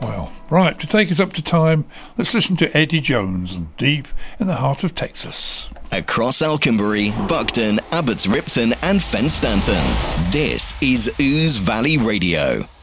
Well, right, to take us up to time, let's listen to Eddie Jones and Deep in the Heart of Texas. Across Alconbury, Buckton, Abbots Ripton and Fen Stanton, this is Ooze Valley Radio.